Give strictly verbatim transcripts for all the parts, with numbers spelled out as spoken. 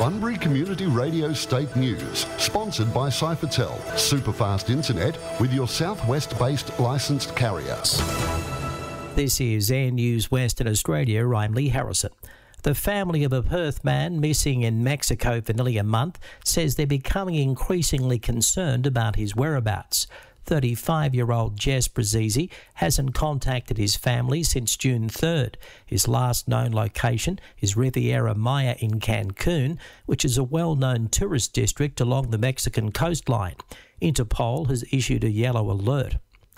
Bunbury Community Radio State News, sponsored by Cyphertel, superfast internet with your southwest-based licensed carrier. This is Air News Western Australia. I'm Lee Harrison. The family of a Perth man missing in Mexico for nearly a month says they're becoming increasingly concerned about his whereabouts. thirty-five-year-old Jess Brazisi hasn't contacted his family since June third. His last known location is Riviera Maya in Cancun, which is a well-known tourist district along the Mexican coastline. Interpol has issued a yellow alert.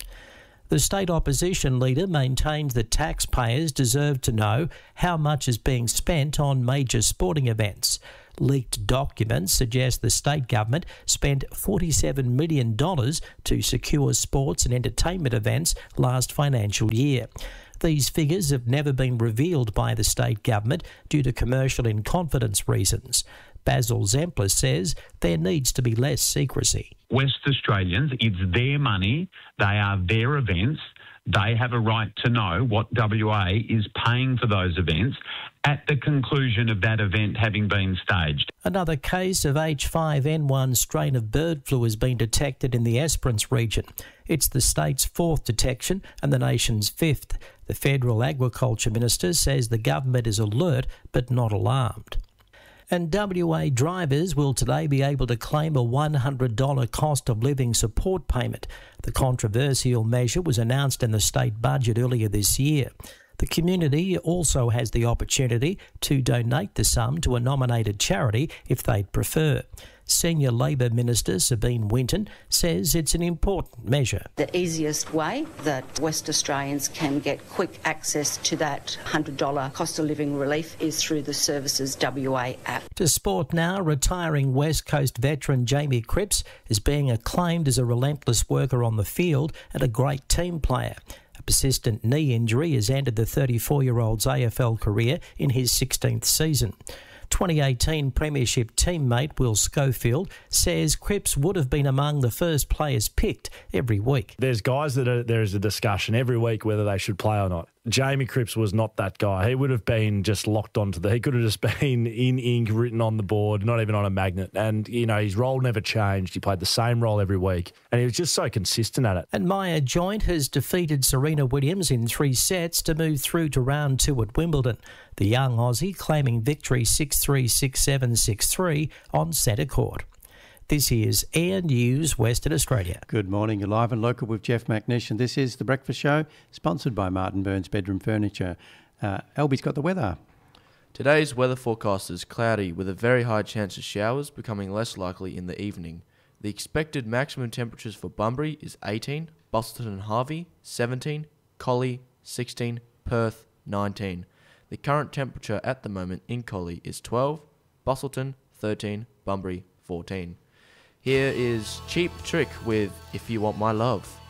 The state opposition leader maintains that taxpayers deserve to know how much is being spent on major sporting events. Leaked documents suggest the state government spent forty-seven million dollars to secure sports and entertainment events last financial year. These figures have never been revealed by the state government due to commercial in confidence reasons. Basil Zempler says there needs to be less secrecy. West Australians, it's their money, they are their events, they have a right to know what W A is paying for those events at the conclusion of that event having been staged. Another case of H five N one strain of bird flu has been detected in the Esperance region. It's the state's fourth detection and the nation's fifth. The Federal Agriculture Minister says the government is alert but not alarmed. And W A drivers will today be able to claim a one hundred dollars cost of living support payment. The controversial measure was announced in the state budget earlier this year. The community also has the opportunity to donate the sum to a nominated charity if they'd prefer. Senior Labor Minister Sabine Winton says it's an important measure. The easiest way that West Australians can get quick access to that one hundred dollars cost of living relief is through the Services W A app. To sport now, retiring West Coast veteran Jamie Cripps is being acclaimed as a relentless worker on the field and a great team player. A persistent knee injury has ended the thirty-four-year-old's A F L career in his sixteenth season. twenty eighteen Premiership teammate Will Schofield says Cripps would have been among the first players picked every week. There's guys that are, there is a discussion every week whether they should play or not. Jamie Cripps was not that guy. He would have been just locked onto the... He could have just been in ink written on the board, not even on a magnet. And, you know, his role never changed. He played the same role every week. And he was just so consistent at it. And Maya Joint has defeated Serena Williams in three sets to move through to round two at Wimbledon. The young Aussie claiming victory six three, six seven, six three on centre court. This is Air News Western Australia. Good morning. You're live and local with Jeff McNish, and this is The Breakfast Show, sponsored by Martin Burns Bedroom Furniture. Uh, Albie's got the weather. Today's weather forecast is cloudy with a very high chance of showers becoming less likely in the evening. The expected maximum temperatures for Bunbury is eighteen, Busselton and Harvey seventeen, Collie sixteen, Perth nineteen. The current temperature at the moment in Collie is twelve, Busselton thirteen, Bunbury fourteen. Here is Cheap Trick with If You Want My Love.